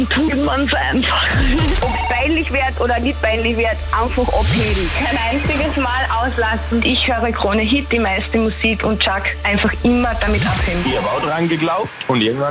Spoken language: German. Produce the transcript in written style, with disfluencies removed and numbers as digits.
Tut man's einfach. Ob es peinlich wird oder nicht peinlich wird, einfach abheben. Kein einziges Mal auslassen. Ich höre Krone Hit, die meiste Musik und Chuck einfach immer damit abheben. Ich habe auch dran geglaubt und irgendwann